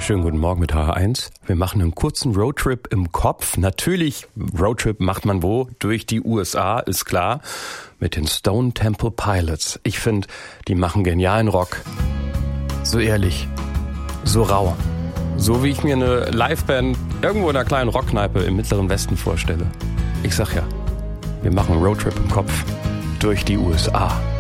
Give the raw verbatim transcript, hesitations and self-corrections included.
Schönen guten Morgen mit H R eins. Wir machen einen kurzen Roadtrip im Kopf. Natürlich, Roadtrip macht man wo? Durch die U S A, ist klar. Mit den Stone Temple Pilots. Ich finde, die machen genialen Rock. So ehrlich, so rau. So wie ich mir eine Liveband irgendwo in einer kleinen Rockkneipe im Mittleren Westen vorstelle. Ich sag ja, wir machen einen Roadtrip im Kopf durch die U S A.